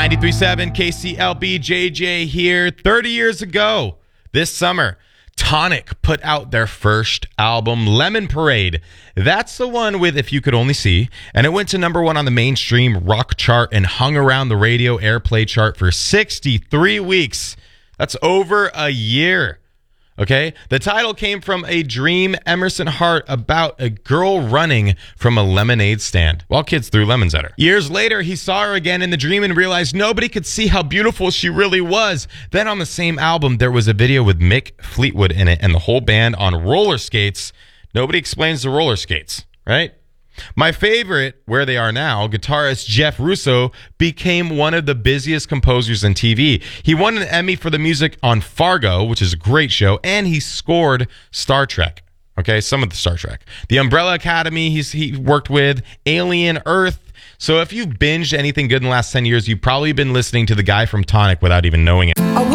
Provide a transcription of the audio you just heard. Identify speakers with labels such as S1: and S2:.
S1: 93.7 KCLB, JJ here. 30 years ago, this summer, Tonic put out their first album, Lemon Parade. That's the one with If You Could Only See, and it went to number one on the mainstream rock chart and hung around the radio airplay chart for 63 weeks. That's over a year. Okay, the title came from a dream Emerson Hart about a girl running from a lemonade stand while kids threw lemons at her. Years later, he saw her again in the dream and realized nobody could see how beautiful she really was. Then on the same album, there was a video with Mick Fleetwood in it and the whole band on roller skates. Nobody explains the roller skates, right? My favorite, where they are now, guitarist Jeff Russo became one of the busiest composers in TV. He won an Emmy for the music on Fargo, which is a great show, and he scored Star Trek. Okay, some of the Star Trek. The Umbrella Academy he worked with, Alien, Earth. So if you've binged anything good in the last 10 years, you've probably been listening to the guy from Tonic without even knowing it.